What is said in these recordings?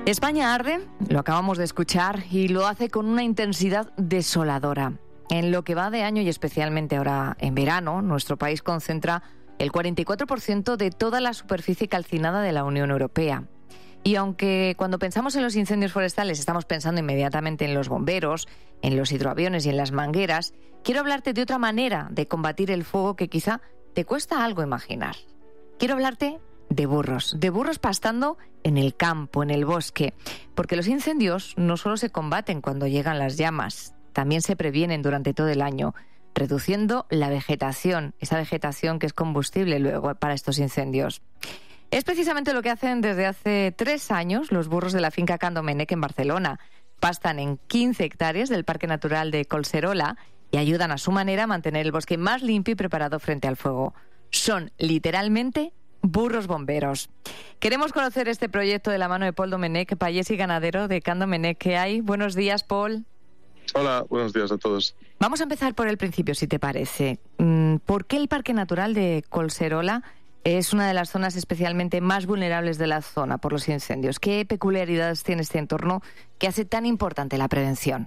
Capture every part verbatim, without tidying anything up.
España arde, lo acabamos de escuchar, y lo hace con una intensidad desoladora. En lo que va de año y especialmente ahora en verano, nuestro país concentra el cuarenta y cuatro por ciento de toda la superficie calcinada de la Unión Europea. Y aunque cuando pensamos en los incendios forestales estamos pensando inmediatamente en los bomberos, en los hidroaviones y en las mangueras, quiero hablarte de otra manera de combatir el fuego que quizá te cuesta algo imaginar. Quiero hablarte de burros, de burros pastando en el campo, en el bosque, porque los incendios no solo se combaten cuando llegan las llamas, también se previenen durante todo el año, reduciendo la vegetación, esa vegetación que es combustible luego para estos incendios. Es precisamente lo que hacen desde hace tres años los burros de la finca Can Domènec en Barcelona. Pastan en quince hectáreas del Parque Natural de Collserola y ayudan a su manera a mantener el bosque más limpio y preparado frente al fuego. Son literalmente burros bomberos. Queremos conocer este proyecto de la mano de Pol Domènec, payés y ganadero de Can Domènec. ¿Qué hay? Buenos días, Pol. Hola, buenos días a todos. Vamos a empezar por el principio, si te parece. ¿Por qué el Parque Natural de Collserola es una de las zonas especialmente más vulnerables de la zona por los incendios? ¿Qué peculiaridades tiene este entorno que hace tan importante la prevención?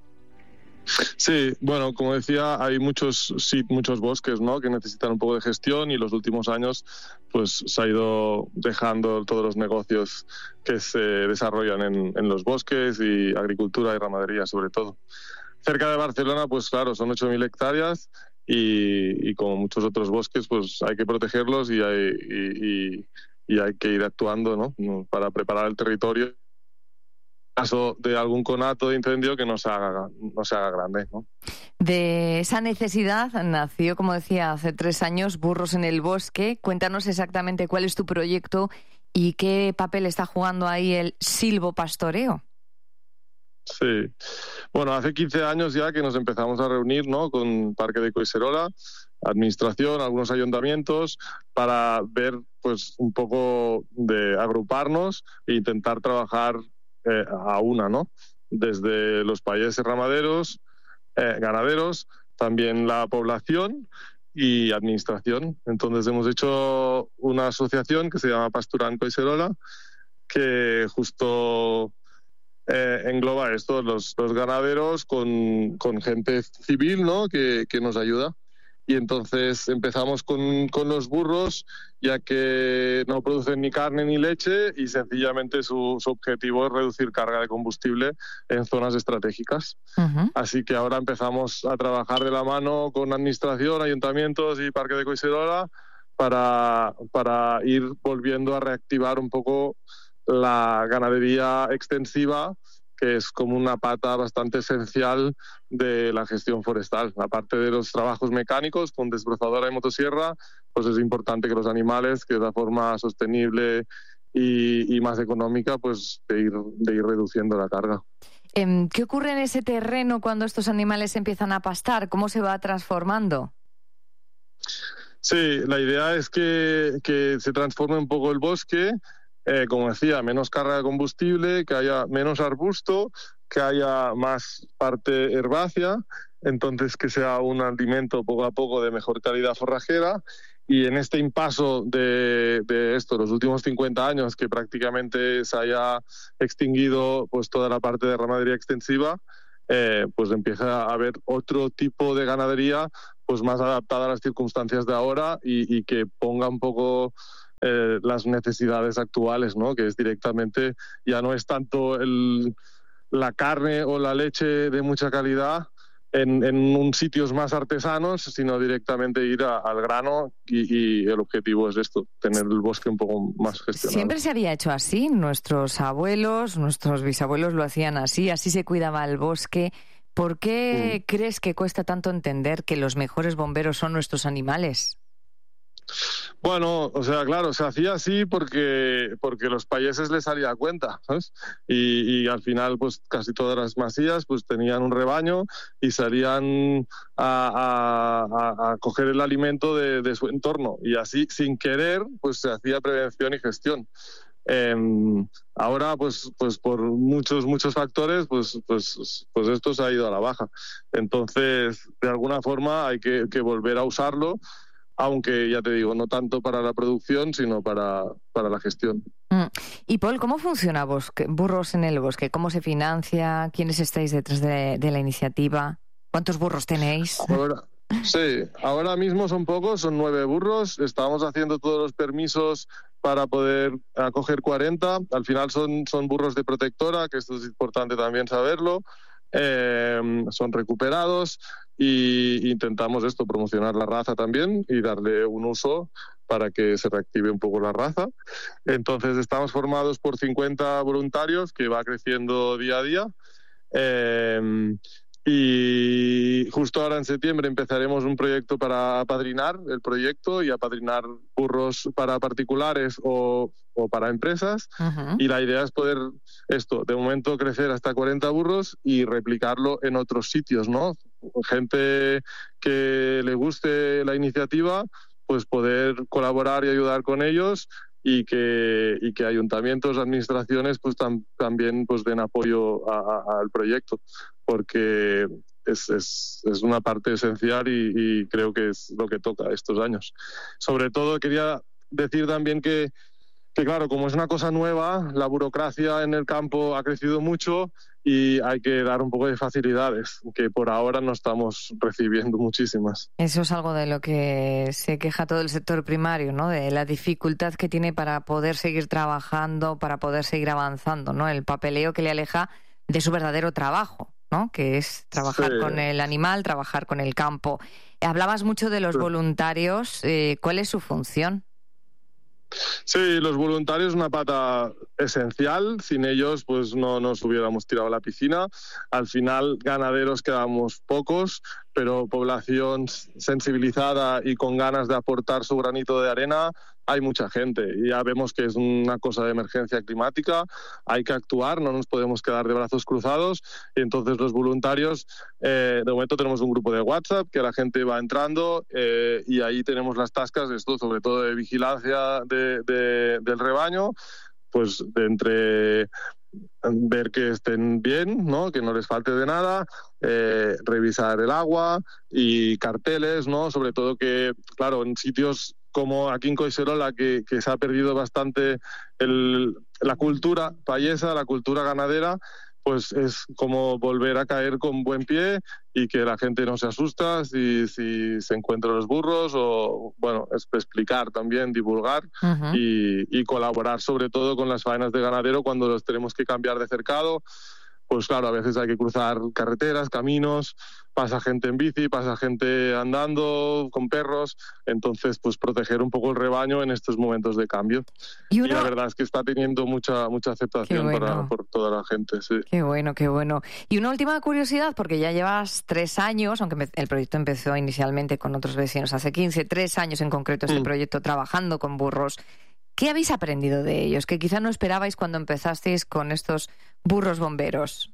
Sí, bueno, como decía, hay muchos sí, muchos bosques, ¿no?, que necesitan un poco de gestión, y los últimos años pues se ha ido dejando todos los negocios que se desarrollan en, en los bosques, y agricultura y ramadería sobre todo. Cerca de Barcelona, pues claro, son ocho mil hectáreas y, y como muchos otros bosques, pues hay que protegerlos y hay, y, y, y hay que ir actuando, ¿no?, para preparar el territorio caso de algún conato de incendio que no se haga, no se haga grande, ¿no? De esa necesidad nació, como decía, hace tres años, Burros en el Bosque. Cuéntanos exactamente cuál es tu proyecto y qué papel está jugando ahí el silvopastoreo. Sí, bueno, hace quince años ya que nos empezamos a reunir, ¿no?, con Parque de Collserola, administración, algunos ayuntamientos, para ver pues un poco de agruparnos e intentar trabajar Eh, a una, ¿no? Desde los payeses ramaderos, eh, ganaderos, también la población y administración. Entonces hemos hecho una asociación que se llama Pasturan Collserola, que justo eh, engloba esto, los, los ganaderos con, con gente civil, ¿no?, que, que nos ayuda. Y entonces empezamos con, con los burros, ya que no producen ni carne ni leche, y sencillamente su, su objetivo es reducir carga de combustible en zonas estratégicas. Uh-huh. Así que ahora empezamos a trabajar de la mano con administración, ayuntamientos y Parque de Collserola para, para ir volviendo a reactivar un poco la ganadería extensiva, que es como una pata bastante esencial de la gestión forestal. Aparte de los trabajos mecánicos con desbrozadora y motosierra, pues es importante que los animales, que de la forma sostenible y, y más económica, pues de ir, de ir reduciendo la carga. ¿Qué ocurre en ese terreno cuando estos animales empiezan a pastar? ¿Cómo se va transformando? Sí, la idea es que, que se transforme un poco el bosque. Eh, como decía, menos carga de combustible, que haya menos arbusto, que haya más parte herbácea, entonces que sea un alimento poco a poco de mejor calidad forrajera. Y en este impaso de, de esto, los últimos cincuenta años, que prácticamente se haya extinguido pues toda la parte de ramadería extensiva, eh, pues empieza a haber otro tipo de ganadería pues más adaptada a las circunstancias de ahora y, y que ponga un poco Eh, las necesidades actuales, ¿no?, que es directamente, ya no es tanto el, la carne o la leche de mucha calidad en, en un sitios más artesanos, sino directamente ir a, al grano y, y el objetivo es esto, tener el bosque un poco más gestionado. Siempre se había hecho así, nuestros abuelos, nuestros bisabuelos lo hacían así, así se cuidaba el bosque. ¿Por qué mm. crees que cuesta tanto entender que los mejores bomberos son nuestros animales? Bueno, o sea, claro, se hacía así porque porque los payeses les salía a cuenta, ¿sabes? Y, y al final, pues casi todas las masías pues tenían un rebaño y salían a, a, a coger el alimento de, de su entorno. Y así, sin querer, pues se hacía prevención y gestión. Eh, ahora, pues, pues por muchos, muchos factores, pues, pues, pues esto se ha ido a la baja. Entonces, de alguna forma hay que, que volver a usarlo, aunque ya te digo, no tanto para la producción, sino para, para la gestión. Mm. Y Paul, ¿cómo funciona Bosque, Burros en el Bosque? ¿Cómo se financia? ¿Quiénes estáis detrás de, de la iniciativa? ¿Cuántos burros tenéis? Ahora, sí, ahora mismo son pocos, son nueve burros. Estamos haciendo todos los permisos para poder acoger cuarenta. Al final son, son burros de protectora, que esto es importante también saberlo. Eh, son recuperados y intentamos esto, promocionar la raza también y darle un uso para que se reactive un poco la raza. Entonces estamos formados por cincuenta voluntarios, que va creciendo día a día. Eh, y justo ahora en septiembre empezaremos un proyecto para apadrinar el proyecto y apadrinar burros para particulares o, o para empresas. Uh-huh. Y la idea es poder esto, de momento crecer hasta cuarenta burros y replicarlo en otros sitios, ¿no? Gente que le guste la iniciativa, pues poder colaborar y ayudar con ellos y que, y que ayuntamientos, administraciones, pues tam, también pues den apoyo a, a, al proyecto, porque es, es, es una parte esencial y, y creo que es lo que toca estos años. Sobre todo quería decir también que, que, claro, como es una cosa nueva, la burocracia en el campo ha crecido mucho y hay que dar un poco de facilidades, que por ahora no estamos recibiendo muchísimas. Eso es algo de lo que se queja todo el sector primario, ¿no? De la dificultad que tiene para poder seguir trabajando, para poder seguir avanzando, ¿no? El papeleo que le aleja de su verdadero trabajo, ¿no? Que es trabajar sí. con el animal, trabajar con el campo. Hablabas mucho de los sí. voluntarios. Eh, ¿Cuál es su función? Sí, los voluntarios es una pata esencial. Sin ellos, pues no nos hubiéramos tirado a la piscina. Al final, ganaderos quedamos pocos, pero población sensibilizada y con ganas de aportar su granito de arena, hay mucha gente. Y ya vemos que es una cosa de emergencia climática, hay que actuar, no nos podemos quedar de brazos cruzados. Y entonces los voluntarios, eh, de momento tenemos un grupo de WhatsApp que la gente va entrando eh, y ahí tenemos las tascas, esto sobre todo de vigilancia de, de, del rebaño, pues de entre ver que estén bien, ¿no? Que no les falte de nada, eh, revisar el agua y carteles, ¿no? Sobre todo que, claro, en sitios como aquí en Collserola, que, que se ha perdido bastante el, la cultura payesa, la cultura ganadera, pues es como volver a caer con buen pie y que la gente no se asusta si, si se encuentran los burros o, bueno, es explicar también, divulgar uh-huh. y, y colaborar sobre todo con las faenas de ganadero cuando los tenemos que cambiar de cercado. Pues claro, a veces hay que cruzar carreteras, caminos, pasa gente en bici, pasa gente andando con perros, entonces pues proteger un poco el rebaño en estos momentos de cambio. Y, uno... y la verdad es que está teniendo mucha mucha aceptación bueno. para, por toda la gente. Sí. Qué bueno, qué bueno. Y una última curiosidad, porque ya llevas tres años, aunque el proyecto empezó inicialmente con otros vecinos hace quince, tres años en concreto este mm. proyecto trabajando con burros. ¿Qué habéis aprendido de ellos? Que quizá no esperabais cuando empezasteis con estos burros bomberos.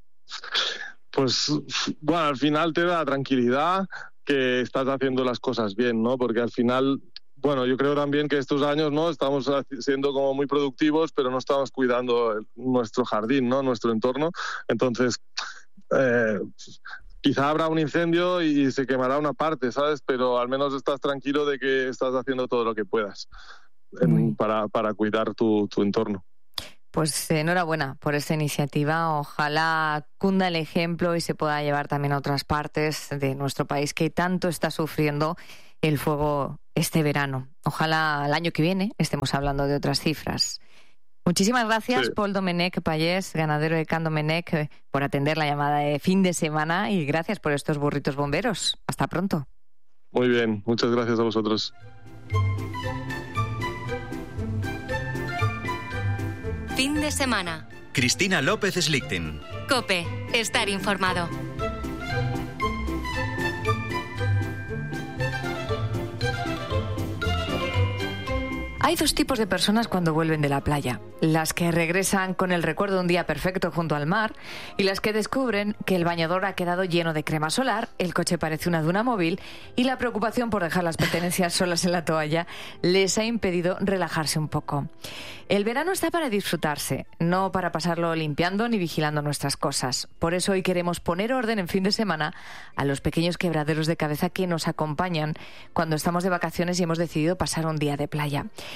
Pues, bueno, al final te da tranquilidad que estás haciendo las cosas bien, ¿no? Porque al final, bueno, yo creo también que estos años, ¿no? Estamos siendo como muy productivos, pero no estamos cuidando nuestro jardín, ¿no? Nuestro entorno. Entonces, eh, quizá habrá un incendio y se quemará una parte, ¿sabes? Pero al menos estás tranquilo de que estás haciendo todo lo que puedas. En, para, para cuidar tu, tu entorno. Pues enhorabuena por esta iniciativa. Ojalá cunda el ejemplo y se pueda llevar también a otras partes de nuestro país que tanto está sufriendo el fuego este verano. Ojalá el año que viene estemos hablando de otras cifras. Muchísimas gracias, sí. Paul Domenech Pallés, ganadero de Can Domenech, por atender la llamada de fin de semana y gracias por estos burritos bomberos. Hasta pronto. Muy bien, muchas gracias a vosotros. Fin de semana. Cristina López Slichting. COPE. Estar informado. Hay dos tipos de personas cuando vuelven de la playa. Las que regresan con el recuerdo de un día perfecto junto al mar y las que descubren que el bañador ha quedado lleno de crema solar, el coche parece una duna móvil y la preocupación por dejar las pertenencias solas en la toalla les ha impedido relajarse un poco. El verano está para disfrutarse, no para pasarlo limpiando ni vigilando nuestras cosas. Por eso hoy queremos poner orden en fin de semana a los pequeños quebraderos de cabeza que nos acompañan cuando estamos de vacaciones y hemos decidido pasar un día de playa.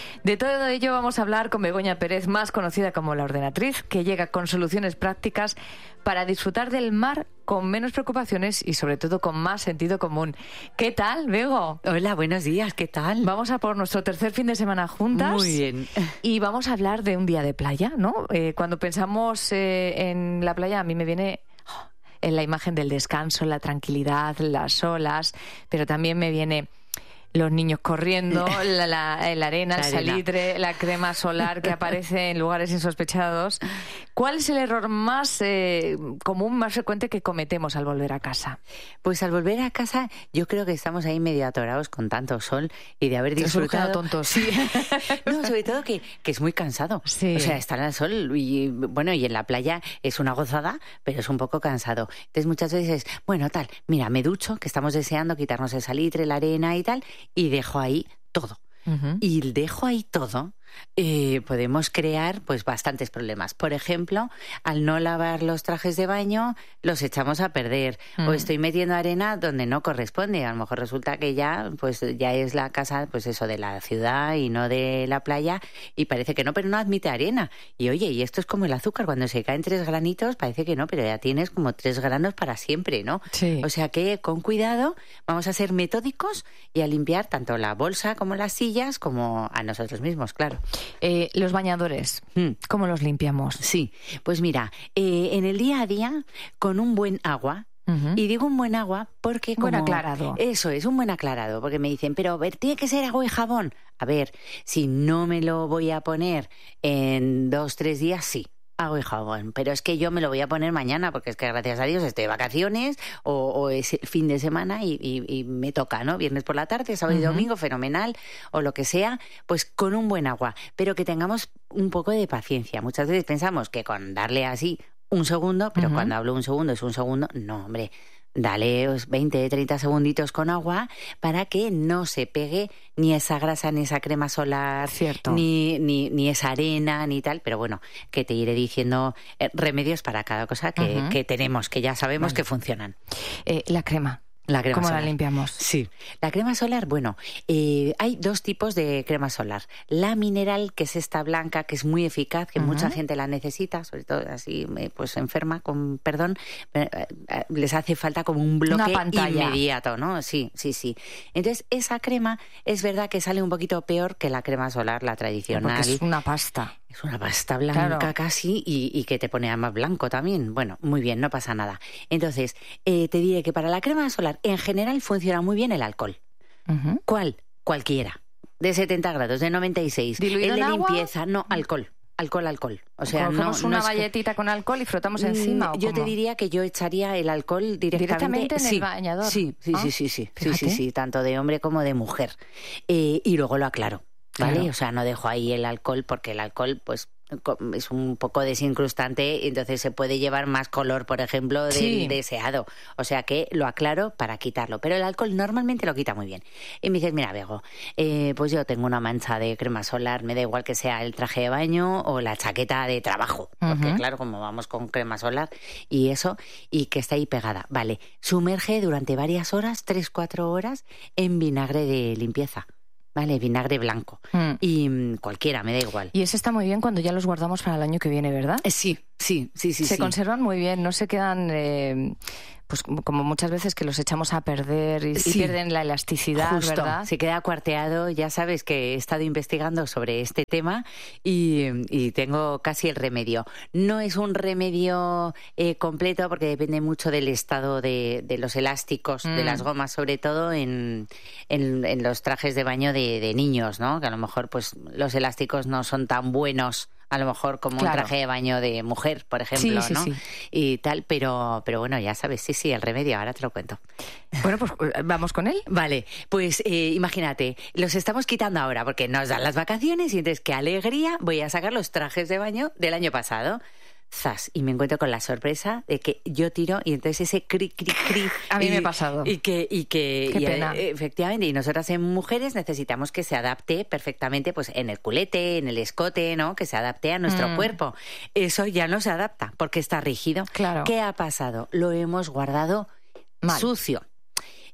De todo ello vamos a hablar con Begoña Pérez, más conocida como La Ordenatriz, que llega con soluciones prácticas para disfrutar del mar con menos preocupaciones y sobre todo con más sentido común. ¿Qué tal, Bego? Hola, buenos días, ¿qué tal? Vamos a por nuestro tercer fin de semana juntas. Muy bien. Y vamos a hablar de un día de playa, ¿no? Eh, cuando pensamos eh, en la playa, a mí me viene oh, en la imagen del descanso, la tranquilidad, las olas, pero también me viene los niños corriendo, la, la, la arena, la el arena. salitre, la crema solar que aparece en lugares insospechados. ¿Cuál es el error más eh, común, más frecuente que cometemos al volver a casa? Pues al volver a casa yo creo que estamos ahí medio atorados con tanto sol y de haber disfrutado... tontos. Sí. No, sobre todo que, que es muy cansado. Sí. O sea, estar al sol y bueno, y en la playa es una gozada, pero es un poco cansado. Entonces muchas veces, bueno, tal, mira, me ducho, que estamos deseando quitarnos el salitre, la arena y tal, y dejo ahí todo. Uh-huh. Y dejo ahí todo, eh, podemos crear pues bastantes problemas. Por ejemplo, al no lavar los trajes de baño, los echamos a perder. Mm. O estoy metiendo arena donde no corresponde. A lo mejor resulta que ya, pues ya es la casa, pues eso, de la ciudad y no de la playa, y parece que no, pero no admite arena. Y oye, y esto es como el azúcar, cuando se caen tres granitos, parece que no, pero ya tienes como tres granos para siempre, ¿no? Sí. O sea que con cuidado vamos a ser metódicos y a limpiar tanto la bolsa como las sillas, como a nosotros mismos, claro. Eh, los bañadores, ¿cómo los limpiamos? Sí, pues mira, eh, en el día a día, con un buen agua. Uh-huh. Y digo un buen agua porque como... Buen aclarado. Eso es, un buen aclarado, porque me dicen, pero a ver, tiene que ser agua y jabón. A ver, si no me lo voy a poner en dos, tres días, sí. Agua y jabón, pero es que yo me lo voy a poner mañana porque es que gracias a Dios estoy de vacaciones o, o es fin de semana y, y, y me toca, ¿no? Viernes por la tarde, sábado uh-huh. y domingo, fenomenal, o lo que sea, pues con un buen agua, pero que tengamos un poco de paciencia. Muchas veces pensamos que con darle así un segundo, pero uh-huh. cuando hablo un segundo es un segundo, no, hombre, dale veinte, treinta segunditos con agua para que no se pegue ni esa grasa, ni esa crema solar, Cierto. Ni, ni, ni esa arena, ni tal. Pero bueno, que te iré diciendo eh, remedios para cada cosa que, uh-huh. que tenemos, que ya sabemos vale. que funcionan. Eh, la crema. La crema ¿Cómo solar. la limpiamos? Sí, la crema solar, bueno, eh, hay dos tipos de crema solar. La mineral, que es esta blanca, que es muy eficaz, que uh-huh. mucha gente la necesita, sobre todo así, pues enferma, con perdón, eh, eh, les hace falta como un bloque inmediato, ¿no? Sí, sí, sí. Entonces, esa crema es verdad que sale un poquito peor que la crema solar, la tradicional. Porque es una pasta. Es una pasta blanca claro. casi y, y que te pone además blanco también. Bueno, muy bien, no pasa nada. Entonces, eh, te diré que para la crema solar en general funciona muy bien el alcohol. Uh-huh. ¿Cuál? Cualquiera. De setenta grados, de noventa y seis. ¿Diluido el de en agua? limpieza, no, alcohol. Alcohol, alcohol. O sea, cogemos no, una no es galletita que... con alcohol y frotamos encima. ¿O yo cómo? te diría que yo echaría el alcohol directamente, directamente en sí, el bañador. Sí, sí, ¿Ah? sí, sí, sí, sí, Fíjate. sí, sí, tanto de hombre como de mujer. Eh, y luego lo aclaro, ¿vale? Claro. O sea, no dejo ahí el alcohol porque el alcohol, pues, es un poco desincrustante y entonces se puede llevar más color, por ejemplo, del sí. deseado. O sea que lo aclaro para quitarlo. Pero el alcohol normalmente lo quita muy bien. Y me dices, mira, Bego, eh, pues yo tengo una mancha de crema solar, me da igual que sea el traje de baño o la chaqueta de trabajo. Porque uh-huh. claro, como vamos con crema solar y eso, y que está ahí pegada. Vale, sumerge durante varias horas, tres, cuatro horas, en vinagre de limpieza. Vale, vinagre blanco. Mm. Y mmm, cualquiera, me da igual. Y ese está muy bien cuando ya los guardamos para el año que viene, ¿verdad? Eh, sí, sí, sí, sí. Se sí. conservan muy bien, no se quedan... Eh... Pues como muchas veces que los echamos a perder y, sí, y pierden la elasticidad, justo, ¿verdad? Se queda cuarteado. Ya sabes que he estado investigando sobre este tema y, y tengo casi el remedio. No es un remedio eh, completo porque depende mucho del estado de, de los elásticos, mm. de las gomas, sobre todo en, en, en los trajes de baño de, de niños, ¿no? Que a lo mejor pues los elásticos no son tan buenos a lo mejor como claro. un traje de baño de mujer, por ejemplo, sí, sí, ¿no? Sí. Y tal, pero, pero bueno, ya sabes, sí, sí, el remedio, ahora te lo cuento. Bueno, pues vamos con él. Vale, pues eh, imagínate, los estamos quitando ahora porque nos dan las vacaciones y entonces qué alegría, voy a sacar los trajes de baño del año pasado. Zas, y me encuentro con la sorpresa de que yo tiro y entonces ese cri, cri, cri. A mí y, me ha pasado. Y que, y que Qué y, pena. Efectivamente, y nosotras en mujeres necesitamos que se adapte perfectamente pues en el culete, en el escote, ¿no? Que se adapte a nuestro mm. cuerpo. Eso ya no se adapta porque está rígido. Claro. ¿Qué ha pasado? Lo hemos guardado mal. Sucio.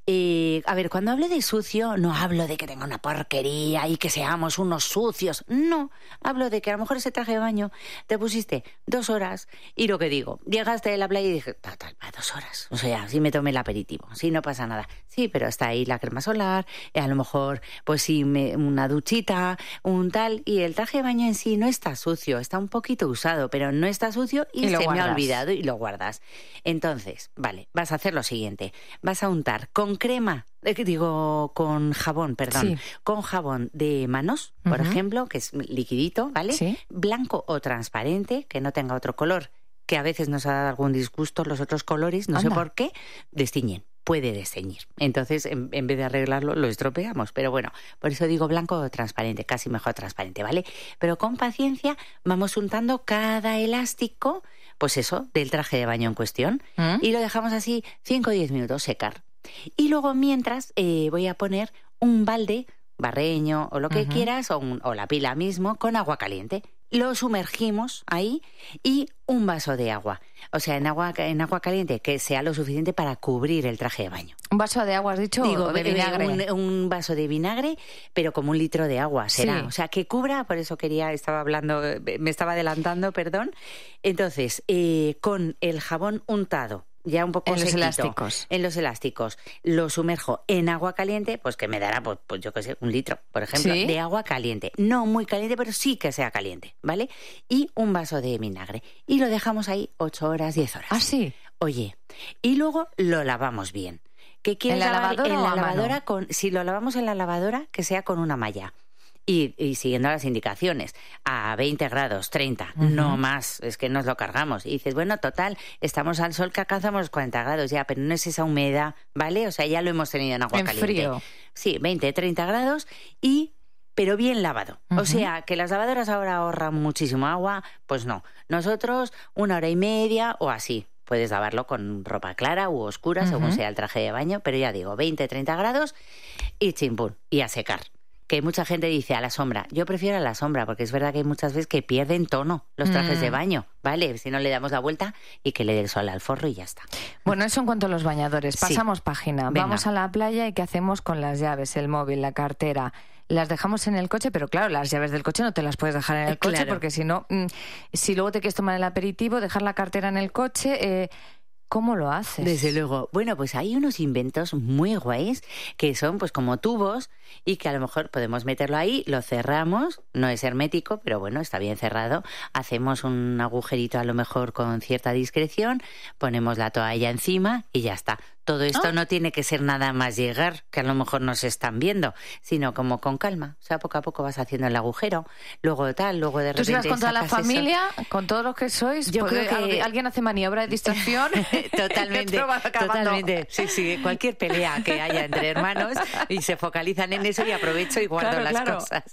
Eh, a ver, cuando hablo de sucio, no hablo de que tenga una porquería y que seamos unos sucios. No, hablo de que a lo mejor ese traje de baño te pusiste dos horas y lo que digo, llegaste de la playa y dije, total, va dos horas. O sea, sí me tomé el aperitivo, sí, no pasa nada. Sí, pero está ahí la crema solar, a lo mejor, pues sí, me, una duchita, un tal, y el traje de baño en sí no está sucio, está un poquito usado, pero no está sucio y, y se guardas. Me ha olvidado y lo guardas. Entonces, vale, vas a hacer lo siguiente, vas a untar con crema, eh, digo, con jabón, perdón, sí. con jabón de manos, por uh-huh. ejemplo, que es liquidito, ¿vale? ¿Sí? Blanco o transparente, que no tenga otro color, que a veces nos ha dado algún disgusto los otros colores, no Anda. sé por qué, destiñen. Puede desteñir. Entonces, en, en vez de arreglarlo, lo estropeamos. Pero bueno, por eso digo blanco o transparente, casi mejor transparente, ¿vale? Pero con paciencia vamos untando cada elástico, pues eso, del traje de baño en cuestión, ¿Mm? y lo dejamos así cinco o diez minutos secar. Y luego, mientras, eh, voy a poner un balde, barreño o lo que uh-huh. quieras, o, un, o la pila mismo, con agua caliente. Lo sumergimos ahí y un vaso de agua. O sea, en agua, en agua caliente, que sea lo suficiente para cubrir el traje de baño. ¿Un vaso de agua has dicho? Digo, o de vinagre. Un, un vaso de vinagre, pero como un litro de agua será. Sí. O sea, que cubra, por eso quería, estaba hablando, me estaba adelantando, perdón. Entonces, eh, con el jabón untado, ya un poco en sequito, los elásticos. En los elásticos. Lo sumerjo en agua caliente, pues que me dará, pues, pues yo qué sé, un litro, por ejemplo, ¿Sí? de agua caliente. No muy caliente, pero sí que sea caliente, ¿vale? Y un vaso de vinagre. Y lo dejamos ahí ocho horas, diez horas. ¿Ah, sí? Oye, y luego lo lavamos bien. ¿Qué quieres ¿En la lavar? lavadora En o la a lavadora mano? con, si lo lavamos en la lavadora, que sea con una malla. Y, y siguiendo las indicaciones, a veinte grados, treinta, uh-huh. no más, es que nos lo cargamos. Y dices, bueno, total, estamos al sol que alcanzamos los cuarenta grados ya, pero no es esa humedad, ¿vale? O sea, ya lo hemos tenido en agua en caliente. Frío. Sí, veinte, treinta grados y... pero bien lavado. Uh-huh. O sea, que las lavadoras ahora ahorran muchísimo agua, pues no. Nosotros una hora y media o así. Puedes lavarlo con ropa clara u oscura, uh-huh. según sea el traje de baño, pero ya digo, veinte, treinta grados y chimpún, y a secar. Que mucha gente dice a la sombra. Yo prefiero a la sombra, porque es verdad que hay muchas veces que pierden tono los trajes mm. de baño, ¿vale? Si no le damos la vuelta y que le dé el sol al forro y ya está. Bueno, eso en cuanto a los bañadores. Pasamos sí. página. Venga. Vamos a la playa y ¿qué hacemos con las llaves, el móvil, la cartera? Las dejamos en el coche, pero claro, las llaves del coche no te las puedes dejar en el coche, claro. porque si no, mmm, si luego te quieres tomar el aperitivo, dejar la cartera en el coche... Eh, ¿Cómo lo haces? Desde luego. Bueno, pues hay unos inventos muy guays que son pues como tubos y que a lo mejor podemos meterlo ahí, lo cerramos, no es hermético, pero bueno, está bien cerrado. Hacemos un agujerito a lo mejor con cierta discreción, ponemos la toalla encima y ya está. Todo esto oh. no tiene que ser nada más llegar, que a lo mejor nos están viendo, sino como con calma. O sea, poco a poco vas haciendo el agujero, luego tal, luego de repente... ¿Tú si vas con toda la familia, eso. con todos los que sois? Yo creo que... ¿Alguien hace maniobra de distracción? Totalmente, totalmente. Sí, sí, cualquier pelea que haya entre hermanos y se focalizan en eso y aprovecho y guardo claro, las claro. cosas.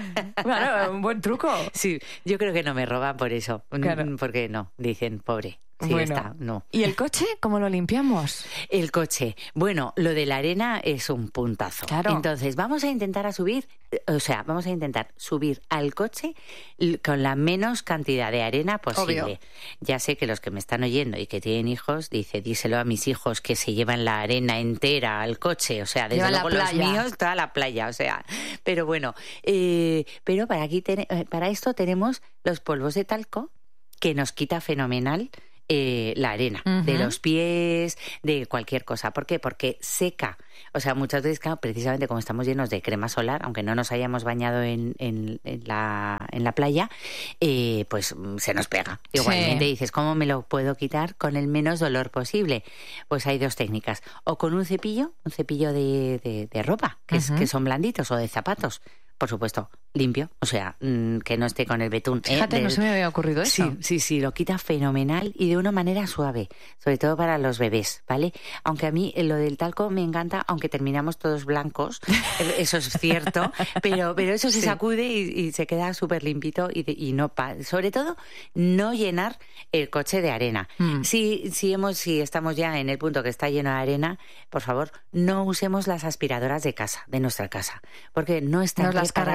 Claro, un buen truco. Sí, yo creo que no me roban por eso, claro. porque no, dicen, pobre. Sí, bueno, está, no. ¿Y el coche? ¿Cómo lo limpiamos? El coche. Bueno, lo de la arena es un puntazo. Claro. Entonces, vamos a intentar a subir, o sea, vamos a intentar subir al coche con la menos cantidad de arena posible. Obvio. Ya sé que los que me están oyendo y que tienen hijos, dice, díselo a mis hijos que se llevan la arena entera al coche, o sea, desde luego los míos, toda la playa, o sea. Pero bueno, eh, pero para aquí ten, para esto tenemos los polvos de talco que nos quita fenomenal Eh, la arena, uh-huh. de los pies, de cualquier cosa. ¿Por qué? Porque seca. O sea, muchas veces, claro, precisamente como estamos llenos de crema solar, aunque no nos hayamos bañado en, en, en, la, en la playa, eh, pues se nos pega. Igualmente sí. dices, ¿cómo me lo puedo quitar con el menos dolor posible? Pues hay dos técnicas. O con un cepillo, un cepillo de, de, de ropa, que, uh-huh. es, que son blanditos, o de zapatos. Por supuesto, limpio, o sea, mmm, que no esté con el betún. Fíjate, ¿eh? Del... no se me había ocurrido eso. Sí, sí, sí, lo quita fenomenal y de una manera suave, sobre todo para los bebés, ¿vale? Aunque a mí lo del talco me encanta, aunque terminamos todos blancos, eso es cierto, pero, pero eso se sí. sacude y, y se queda súper limpito y, de, y no, pa... sobre todo, no llenar el coche de arena. Mm. Si, si, hemos, si estamos ya en el punto que está lleno de arena, por favor, no usemos las aspiradoras de casa, de nuestra casa, porque no están Nos las cargamos. Nos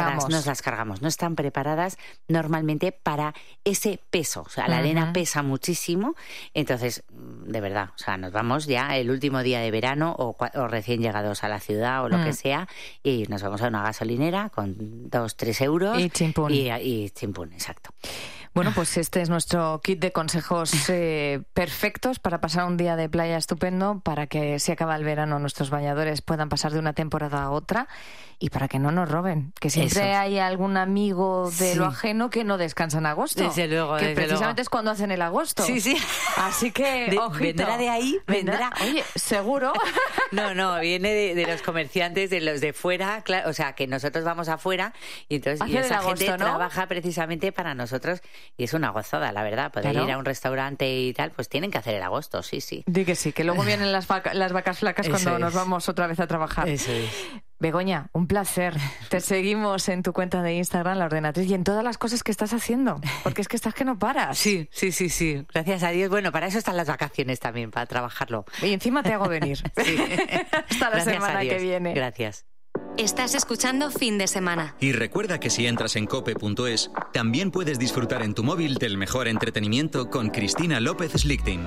nos las cargamos. No están preparadas normalmente para ese peso. O sea, la uh-huh. arena pesa muchísimo. Entonces, de verdad, o sea, nos vamos ya el último día de verano o, o recién llegados a la ciudad o lo uh-huh. que sea y nos vamos a una gasolinera con dos, tres euros. Y chimpún. Y, y chimpún, exacto. Bueno, pues este es nuestro kit de consejos eh, perfectos para pasar un día de playa estupendo, para que si acaba el verano nuestros bañadores puedan pasar de una temporada a otra y para que no nos roben. Que siempre Eso. hay algún amigo de sí. lo ajeno que no descansa en agosto. Desde luego, Que desde precisamente luego. es cuando hacen el agosto. Sí, sí. Así que, de, ojito. ¿Vendrá de ahí? ¿Vendrá? ¿Vendrá? Oye, ¿seguro? No, no, viene de, de los comerciantes, de los de fuera, claro, o sea, que nosotros vamos afuera y entonces y esa agosto, gente ¿no? trabaja precisamente para nosotros y es una gozada, la verdad. Poder claro. ir a un restaurante y tal, pues tienen que hacer el agosto, sí, sí. Di que sí, que luego vienen las, vaca, las vacas flacas cuando Eso nos es. vamos otra vez a trabajar. Eso es. Begoña, un placer. Te seguimos en tu cuenta de Instagram, La Ordenatriz, y en todas las cosas que estás haciendo, porque es que estás que no paras. Sí, sí, sí, sí. Gracias a Dios. Bueno, para eso están las vacaciones también, para trabajarlo. Y encima te hago venir. Sí. Hasta la Gracias semana que viene. Gracias. Estás escuchando Fin de Semana. Y recuerda que si entras en cope punto es, también puedes disfrutar en tu móvil del mejor entretenimiento con Cristina López Slichting.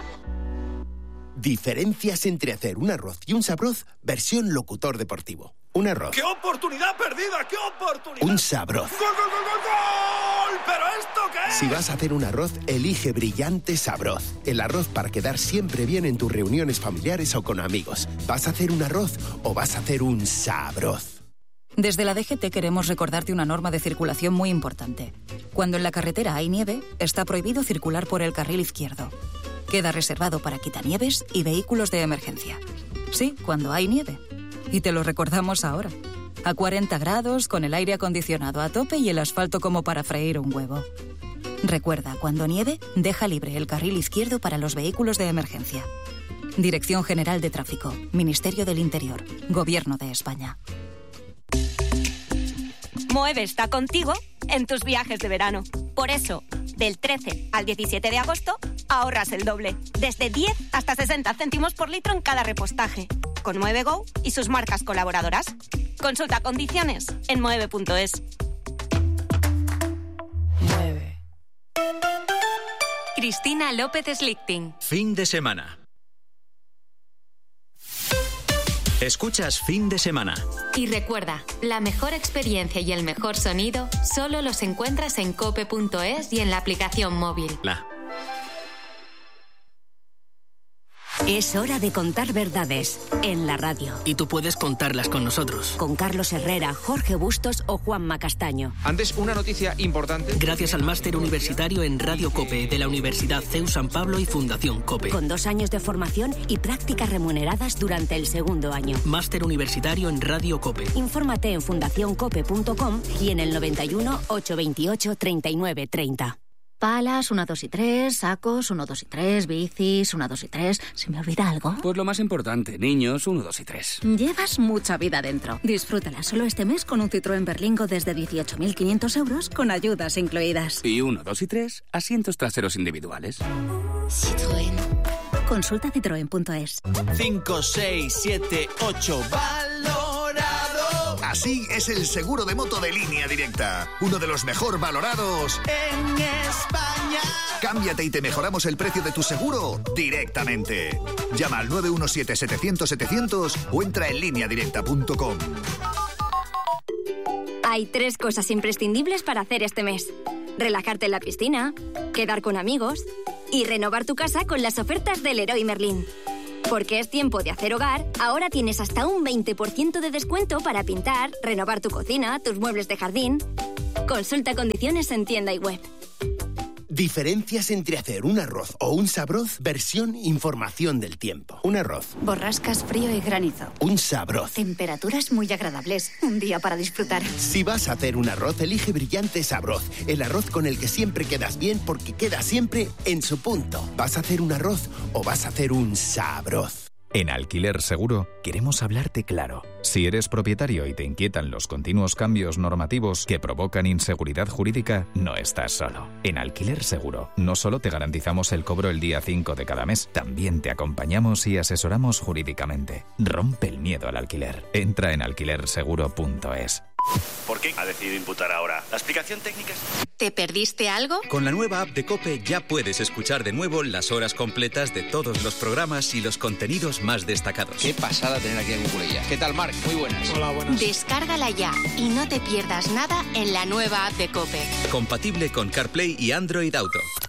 Diferencias entre hacer un arroz y un sabroz versión locutor deportivo. Un arroz. ¡Qué oportunidad perdida! ¡Qué oportunidad! Un sabroz. ¡Gol, gol, gol, gol, gol! ¿Pero esto qué es? Si vas a hacer un arroz, elige Brillante Sabroz. El arroz para quedar siempre bien en tus reuniones familiares o con amigos. ¿Vas a hacer un arroz o vas a hacer un sabroz? Desde la D G T queremos recordarte una norma de circulación muy importante. Cuando en la carretera hay nieve, está prohibido circular por el carril izquierdo. Queda reservado para quitanieves y vehículos de emergencia. Sí, cuando hay nieve. Y te lo recordamos ahora. A cuarenta grados, con el aire acondicionado a tope y el asfalto como para freír un huevo. Recuerda, cuando nieve, deja libre el carril izquierdo para los vehículos de emergencia. Dirección General de Tráfico, Ministerio del Interior, Gobierno de España. Moeve está contigo en tus viajes de verano. Por eso, del trece al diecisiete de agosto, ahorras el doble. Desde diez hasta sesenta céntimos por litro en cada repostaje. Con Moeve Go y sus marcas colaboradoras. Consulta condiciones en moeve punto es. Mueve. Cristina López Slichting. Fin de semana. Escuchas Fin de Semana. Y recuerda, la mejor experiencia y el mejor sonido solo los encuentras en cope punto es y en la aplicación móvil. La. Es hora de contar verdades en la radio. Y tú puedes contarlas con nosotros. Con Carlos Herrera, Jorge Bustos o Juanma Castaño. Antes, una noticia importante. Gracias al máster universitario en Radio COPE de la Universidad C E U San Pablo y Fundación COPE. Con dos años de formación y prácticas remuneradas durante el segundo año. Máster universitario en Radio COPE. Infórmate en fundación cope punto com y en el noventa y uno, ochocientos veintiocho, treinta y nueve treinta. Palas, uno, dos y tres, sacos, uno, dos y tres, bicis, uno, dos y tres. ¿Se me olvida algo? Pues lo más importante, niños, uno, dos y tres. Llevas mucha vida dentro. Disfrútala solo este mes con un Citroën Berlingo desde dieciocho mil quinientos euros con ayudas incluidas. Y uno, dos y tres, asientos traseros individuales. Citroën. Consulta citroen punto es. cinco, seis, siete, ocho, valorado. Así es el seguro de moto de Línea Directa. Uno de los mejor valorados en España. Cámbiate y te mejoramos el precio de tu seguro directamente. Llama al nueve uno siete, setecientos, setecientos o entra en línea directa punto com. Hay tres cosas imprescindibles para hacer este mes. Relajarte en la piscina, quedar con amigos y renovar tu casa con las ofertas del Leroy Merlin. Porque es tiempo de hacer hogar, ahora tienes hasta un veinte por ciento de descuento para pintar, renovar tu cocina, tus muebles de jardín. Consulta condiciones en tienda y web. Diferencias entre hacer un arroz o un sabroz versión información del tiempo. Un arroz. Borrascas, frío y granizo. Un sabroz. Temperaturas muy agradables. Un día para disfrutar. Si vas a hacer un arroz, elige Brillante Sabroz. El arroz con el que siempre quedas bien porque queda siempre en su punto. ¿Vas a hacer un arroz o vas a hacer un sabroz? En Alquiler Seguro queremos hablarte claro. Si eres propietario y te inquietan los continuos cambios normativos que provocan inseguridad jurídica, no estás solo. En Alquiler Seguro no solo te garantizamos el cobro el día cinco de cada mes, también te acompañamos y asesoramos jurídicamente. Rompe el miedo al alquiler. Entra en alquiler seguro punto es. ¿Por qué ha decidido imputar ahora? ¿La explicación técnica es...? ¿Te perdiste algo? Con la nueva app de COPE ya puedes escuchar de nuevo las horas completas de todos los programas y los contenidos más destacados. Qué pasada tener aquí a Cucurella. ¿Qué tal, Marc? Muy buenas. Hola, buenas. Descárgala ya y no te pierdas nada en la nueva app de COPE. Compatible con CarPlay y Android Auto.